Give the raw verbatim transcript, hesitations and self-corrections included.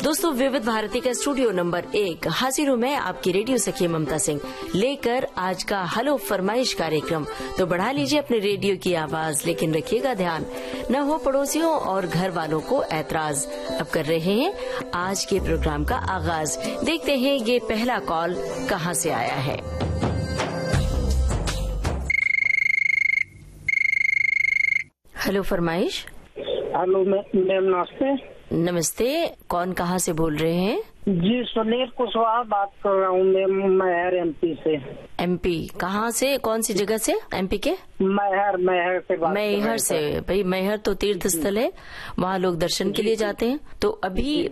दोस्तों, विविध भारती का स्टूडियो नंबर एक हाजिर हूँ मैं, आपकी रेडियो सखी ममता सिंह, लेकर आज का हेलो फरमाइश कार्यक्रम। तो बढ़ा लीजिए अपने रेडियो की आवाज, लेकिन रखिएगा ध्यान न हो पड़ोसियों और घर वालों को ऐतराज। अब कर रहे हैं आज के प्रोग्राम का आगाज। देखते हैं ये पहला कॉल कहाँ से आया है। हेलो फरमाइश। हेलो मैम, नमस्ते। नमस्ते, कौन कहाँ से बोल रहे हैं? जी, सुनील कुशवाहा बात कर रहा हूँ मैम, मैहर एमपी से। एमपी कहाँ से, कौन सी जगह से? एमपी के मैहर मैहर से बात मैहर से। भाई मैहर तो तीर्थ स्थल है, वहाँ लोग दर्शन के लिए जाते हैं। तो अभी